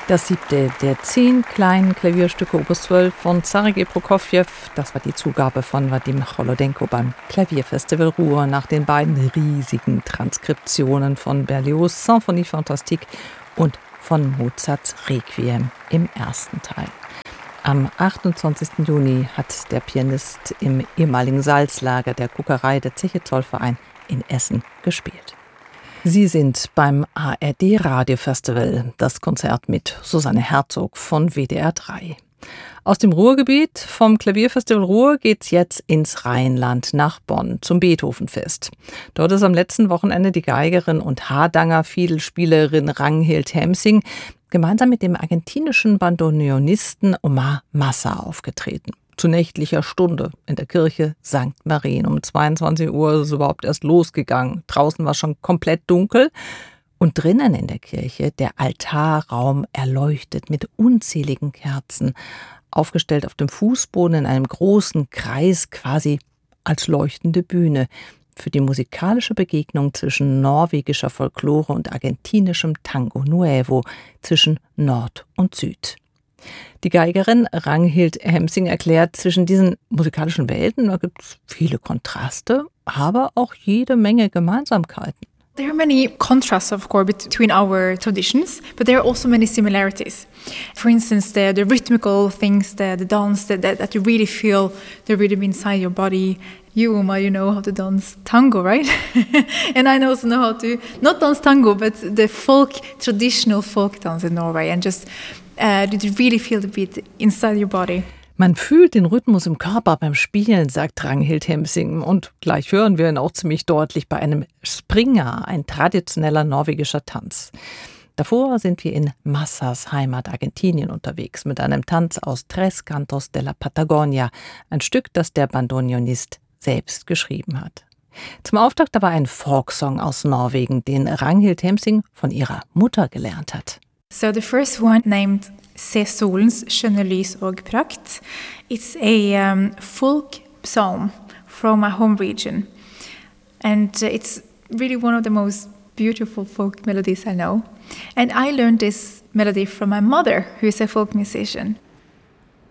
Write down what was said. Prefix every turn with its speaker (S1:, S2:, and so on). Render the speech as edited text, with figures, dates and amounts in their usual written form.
S1: Das 7. der 10 kleinen Klavierstücke Opus 12 von Sergei Prokofjew, das war die Zugabe von Wadim Cholodenko beim Klavierfestival Ruhr nach den beiden riesigen Transkriptionen von Berlioz' Symphonie Fantastique und von Mozarts Requiem im ersten Teil. Am 28. Juni hat der Pianist im ehemaligen Salzlager der Kuckerei der Zeche Zollverein in Essen gespielt. Sie sind beim ARD Radiofestival, das Konzert mit Susanne Herzog von WDR 3. Aus dem Ruhrgebiet vom Klavierfestival Ruhr geht's jetzt ins Rheinland nach Bonn zum Beethovenfest. Dort ist am letzten Wochenende die Geigerin und Hardanger Fiedelspielerin Ragnhild Hemsing gemeinsam mit dem argentinischen Bandoneonisten Omar Massa aufgetreten. Zu nächtlicher Stunde in der Kirche St. Marien. Um 22 Uhr ist es überhaupt erst losgegangen. Draußen war schon komplett dunkel. Und drinnen in der Kirche der Altarraum erleuchtet mit unzähligen Kerzen, aufgestellt auf dem Fußboden in einem großen Kreis, quasi als leuchtende Bühne, für die musikalische Begegnung zwischen norwegischer Folklore und argentinischem Tango Nuevo, zwischen Nord und Süd. Die Geigerin Ragnhild Hemsing erklärt, zwischen diesen musikalischen Welten, da gibt es viele Kontraste, aber auch jede Menge Gemeinsamkeiten.
S2: There are many contrasts, of course, between our traditions, but there are also many similarities. For instance, the rhythmical things, the dance that you really feel the rhythm inside your body. You, Uma, you know how to dance tango, right? And I also know how to, not dance tango, but the traditional folk dance in Norway. And just, did you really feel the beat inside your body?
S1: Man fühlt den Rhythmus im Körper beim Spielen, sagt Ragnhild Hemsing. Und gleich hören wir ihn auch ziemlich deutlich bei einem Springer, ein traditioneller norwegischer Tanz. Davor sind wir in Massas Heimat Argentinien unterwegs mit einem Tanz aus Tres Cantos de la Patagonia, ein Stück, das der Bandoneonist selbst geschrieben hat. Zum Auftakt aber ein Folksong aus Norwegen, den Ragnhild Hemsing von ihrer Mutter gelernt hat.
S2: So the first one, named Se solens skjønne lys og prakt. It's a folk psalm from my home region. And it's really one of the most beautiful folk melodies I know. And I learned this melody from my mother, who is a folk musician.